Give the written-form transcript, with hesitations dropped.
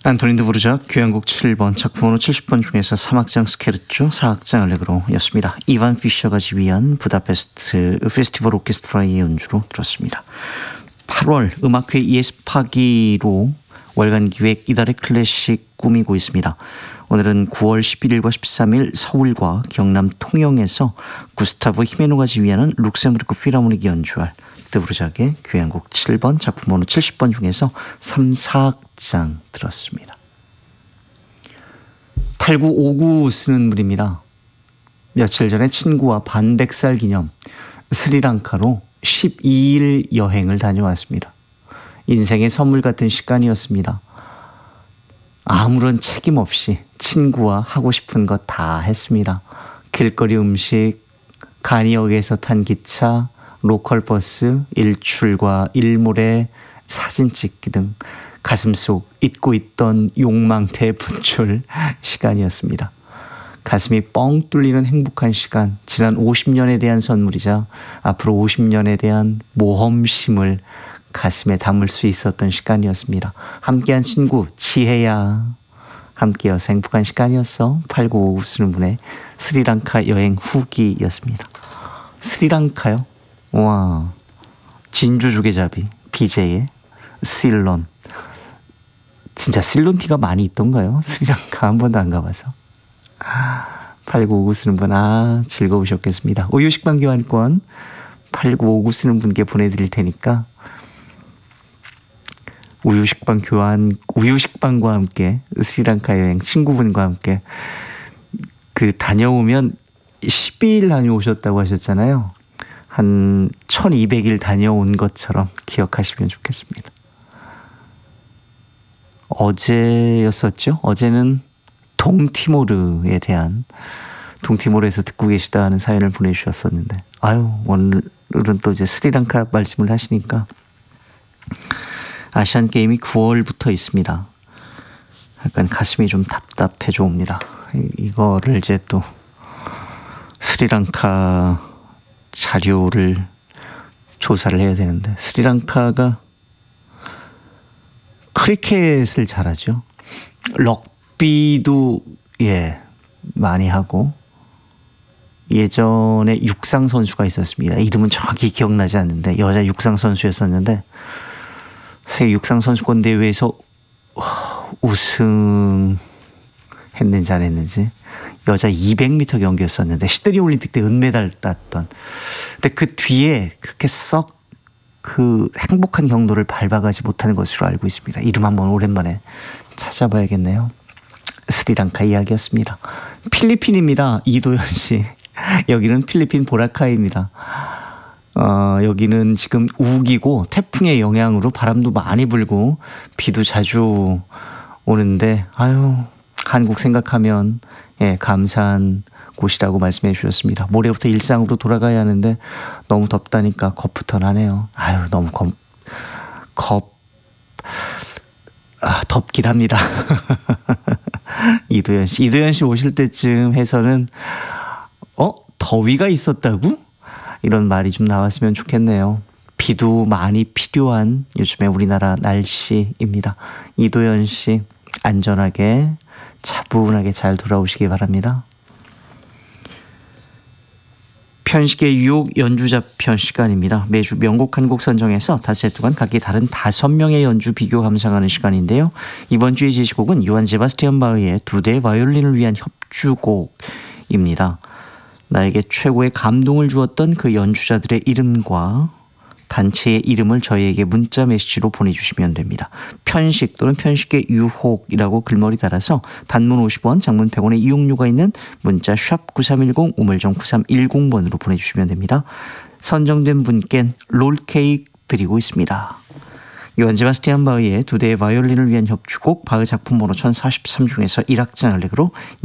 안토닌 드보르작 교향곡 7번 작품 번호 70번 중에서 3악장 스케르초 4악장 알레그로였습니다. 이반 피셔가 지휘한 부다페스트 페스티벌 오케스트라의 연주로 들었습니다. 8월 음악회 예습하기로 월간 기획 이달의 클래식 꾸미고 있습니다. 오늘은 9월 11일과 13일 서울과 경남 통영에서 구스타브 히메노가 지휘하는 룩셈부르크 필하모닉이 연주할 드보르작의 교향곡 7번 작품 번호 70번 중에서 3, 4악장 들었습니다. 8959 쓰는 분입니다. 며칠 전에 친구와 반백살 기념 스리랑카로 12일 여행을 다녀왔습니다. 인생의 선물 같은 시간이었습니다. 아무런 책임 없이 친구와 하고 싶은 것 다 했습니다. 길거리 음식, 간이역에서 탄 기차, 로컬 버스, 일출과 일몰에 사진 찍기 등 가슴속 잊고 있던 욕망 대분출 시간이었습니다. 가슴이 뻥 뚫리는 행복한 시간, 지난 50년에 대한 선물이자 앞으로 50년에 대한 모험심을 가슴에 담을 수 있었던 시간이었습니다. 함께한 친구 지혜야, 함께여서 행복한 시간이었어. 8959 쓰는 분의 스리랑카 여행 후기였습니다. 스리랑카요? 와, 진주 조개잡이 BJ의 실론. 진짜 실론티가 많이 있던가요? 스리랑카 한 번도 안 가봐서. 8959 쓰는 분, 즐거우셨겠습니다. 우유식빵 교환권 8959 쓰는 분께 보내드릴 테니까 우유식빵과 함께 스리랑카 여행 친구분과 함께 다녀오면 12일 다녀오셨다고 하셨잖아요. 한 1200일 다녀온 것처럼 기억하시면 좋겠습니다. 어제였었죠? 어제는 동티모르에서 듣고 계시다는 사연을 보내주셨었는데, 오늘은 또 이제 스리랑카 말씀을 하시니까 아시안 게임이 9월부터 있습니다. 약간 가슴이 좀 답답해져 옵니다. 이거를 이제 또 스리랑카 자료를 조사를 해야 되는데, 스리랑카가 크리켓을 잘하죠. 럭비도 많이 하고, 예전에 육상 선수가 있었습니다. 이름은 정확히 기억나지 않는데 여자 육상 선수였었는데 세계 육상 선수권 대회에서 우승했는지 안 했는지, 여자 200m 경기였었는데 시드니 올림픽 때 은메달 땄던. 근데 그 뒤에 그렇게 썩 행복한 경로를 밟아가지 못하는 것으로 알고 있습니다. 이름 한번 오랜만에 찾아봐야겠네요. 스리랑카 이야기였습니다. 필리핀입니다. 이도현 씨. 여기는 필리핀 보라카이입니다. 여기는 지금 우기고 태풍의 영향으로 바람도 많이 불고 비도 자주 오는데, 한국 생각하면 감사한 곳이라고 말씀해 주셨습니다. 모레부터 일상으로 돌아가야 하는데 너무 덥다니까 겁부터 나네요. 너무 덥긴 합니다. 이도현 씨 오실 때쯤 해서는 더위가 있었다고? 이런 말이 좀 나왔으면 좋겠네요. 비도 많이 필요한 요즘에 우리나라 날씨입니다. 이도현 씨 안전하게 차분하게 잘 돌아오시기 바랍니다. 편식의 유혹 연주자편 시간입니다. 매주 명곡 한 곡 선정해서 5세 동안 각기 다른 5명의 연주 비교 감상하는 시간인데요. 이번 주의 제시곡은 요한 세바스티안 바흐의 2대 바이올린을 위한 협주곡입니다. 나에게 최고의 감동을 주었던 그 연주자들의 이름과 단체의 이름을 저희에게 문자 메시지로 보내주시면 됩니다. 편식 또는 편식의 유혹이라고 글머리 달아서 단문 50원, 장문 100원의 이용료가 있는 문자 샵 9310 우물정 9310번으로 보내주시면 됩니다. 선정된 분께는 롤케이크 드리고 있습니다. 요한 세바스티안 바흐의 2대의 바이올린을 위한 협주곡 바흐 작품 번호 1043 중에서 1악장 알레그로